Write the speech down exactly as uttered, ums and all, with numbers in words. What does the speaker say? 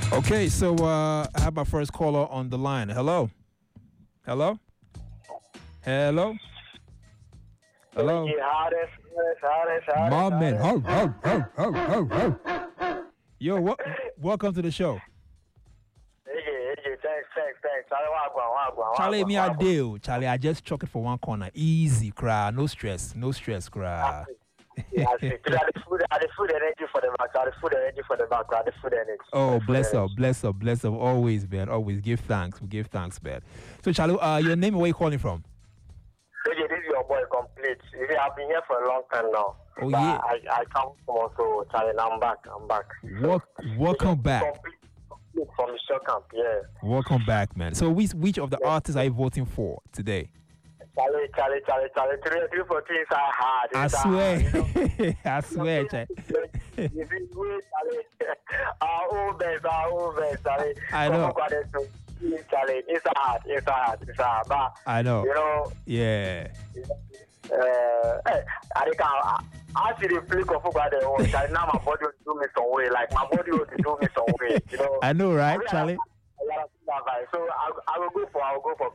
Okay, so uh, I have my first caller on the line. Hello? Hello? Hello? Hello? My man. Ho, ho, ho, ho, ho, ho. Yo, what, welcome to the show. Thanks, thanks, thanks. Charlie, wagwan, wagwan, Charlie, wagwan, me I wagwan. deal. Charlie, I just chuck it for one corner. Easy, cry. No stress. No stress, cry. Yeah, I see. Today, I the food, I the food energy for the back. I the food energy for the back. I the food energy. Oh, The food bless energy. up, bless up, bless up. Always, man. Always give thanks. We give thanks, man. So, Charlie, uh, your name and where you calling from? So, yeah, this is your boy complete. You see, I've been here for a long time now. Oh, but yeah. I, I come from also, Charlie, now I'm back. I'm back. Wel- welcome So, back. Complete, complete from the show camp, yeah. Welcome back, man. So, which which of the artists are you voting for today? Charlie, Charlie, Charlie, Charlie. Three, three, four, three is hard. I It's hard, you know? swear, I swear, Charlie. You see, wait, Charlie. Our own best, our own best, Charlie. I know. Come on, Charlie, it's hard, it's hard, it's hard. But, I know. you know, Yeah. uh, hey, I think I, I see the flick of football there. Oh, Charlie, now my body will do me some way. Like, my body will do me some way, you know. I know, right, I mean, Charlie? I, I, I, so I, I will go for, I will go for